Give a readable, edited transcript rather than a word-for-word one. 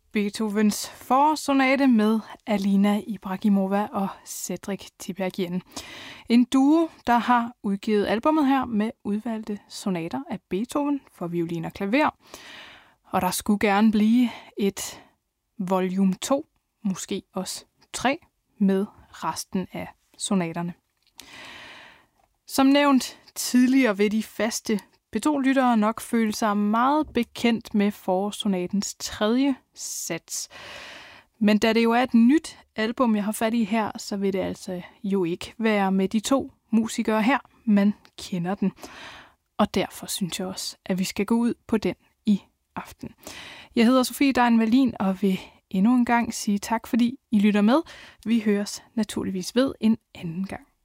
Beethovens forårssonate med Alina Ibragimova og Cedric Tiberghien. En duo, der har udgivet albummet her med udvalgte sonater af Beethoven for violin og klaver. Og der skulle gerne blive et volume 2, måske også 3, med resten af sonaterne. Som nævnt tidligere vil de faste P2-lyttere nok føle sig meget bekendt med forårssonatens 3. sats. Men da det jo er et nyt album, jeg har fat i her, så vil det altså jo ikke være med de 2 musikere her, man kender den. Og derfor synes jeg også, at vi skal gå ud på den i aften. Jeg hedder Sofie Dein Wallin og vil endnu en gang sige tak, fordi I lytter med. Vi høres naturligvis ved en anden gang.